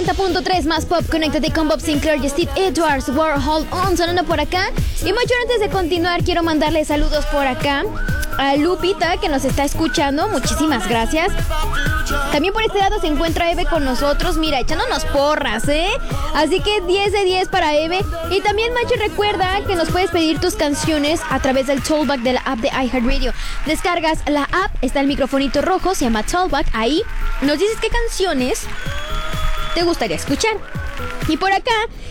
90.3 más pop. Conéctate con Bob Sinclair y Steve Edwards. Warhol On sonando por acá. Y Macho, antes de continuar, quiero mandarle saludos por acá a Lupita, que nos está escuchando. Muchísimas gracias. También por este lado se encuentra Eve con nosotros, mira, echándonos porras, Así que 10 de 10 para Eve. Y también, Macho, recuerda que nos puedes pedir tus canciones a través del Tollback de la app de iHeartRadio. Descargas la app, está el microfonito rojo, se llama Tollback. Ahí nos dices qué canciones te gustaría escuchar. Y por acá